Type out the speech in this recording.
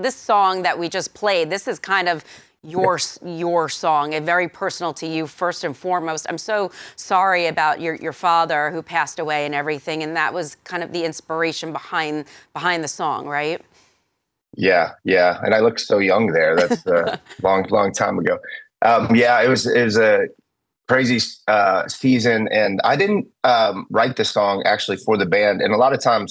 this song that we just played, this is kind of your song, and very personal to you first and foremost. I'm so sorry about your father who passed away and everything, and that was kind of the inspiration behind the song, right? Yeah, yeah. And I look so young there. That's a long time ago. Yeah, it was a crazy season, and I didn't write the song actually for the band. And a lot of times